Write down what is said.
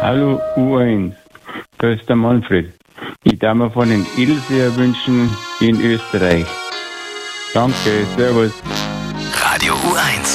Hallo U1, da ist der Manfred. Ich darf mir von den Ilseer wünschen in Österreich. Danke, servus. Radio U1.